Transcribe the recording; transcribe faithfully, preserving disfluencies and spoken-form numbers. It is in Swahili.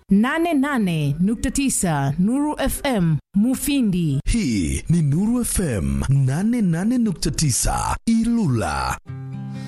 nane nane nukta tisa Nuru F M Mufindi. Hii ni Nuru F M nane nane nukta tisa Ilula.